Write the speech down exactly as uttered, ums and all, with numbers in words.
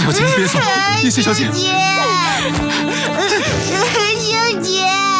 小姐，别走，叶谢小姐。 星姐，星姐。